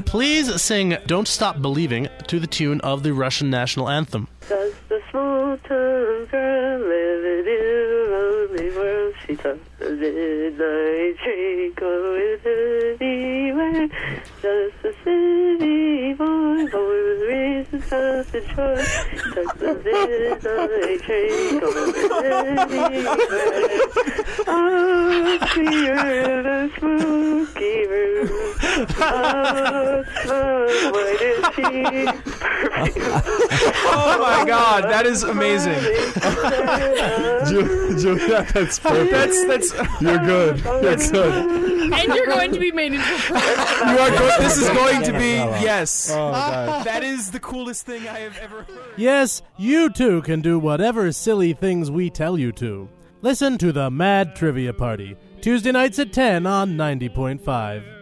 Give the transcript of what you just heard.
please sing Don't Stop Believing to the tune of the Russian national anthem. Does the small-town girl live in a lonely world? She talks the midnight train going anywhere. Does the city boy with reason of the choice? Talks the midnight train going anywhere. Oh, clear in a spooky room. Oh, smoke, what is she? Oh my God, that is amazing. Julia, that's perfect. That's You're good. That's good. And you're going to be made into a person. you are good. This is going to be Oh, yes. God. That is the coolest thing I have ever heard. Yes, you too can do whatever silly things we tell you to. Listen to the Mad Trivia Party, Tuesday nights at 10 on 90.5.